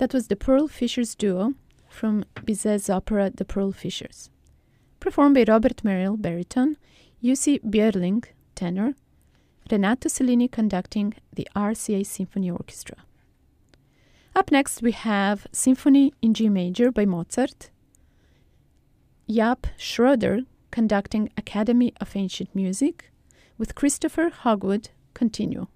That was the Pearl Fishers duo from Bizet's opera The Pearl Fishers, performed by Robert Merrill, baritone, Jussi Björling, tenor, Renato Cellini conducting the RCA Symphony Orchestra. Up next, we have Symphony in G Major by Mozart, Jaap Schroeder conducting Academy of Ancient Music, with Christopher Hogwood continue.